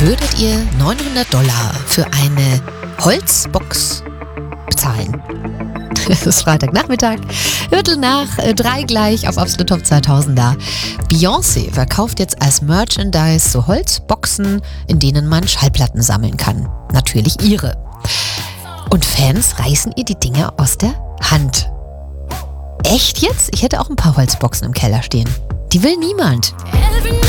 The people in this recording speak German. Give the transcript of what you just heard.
Würdet ihr $900 für eine Holzbox bezahlen? Es ist Freitagnachmittag, 2:45 gleich auf Absolut Top 2000er. Beyoncé verkauft jetzt als Merchandise so Holzboxen, in denen man Schallplatten sammeln kann. Natürlich ihre. Und Fans reißen ihr die Dinger aus der Hand. Echt jetzt? Ich hätte auch ein paar Holzboxen im Keller stehen. Die will niemand.